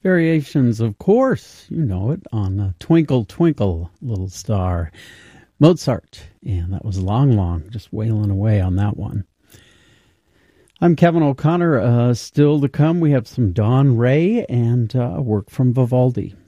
Variations, of course, you know it, on Twinkle, Twinkle, Little Star. Mozart, and that was Long Long, just wailing away on that one. I'm Kevin O'Connor. Still to come, we have some Dawn Raye and work from Vivaldi.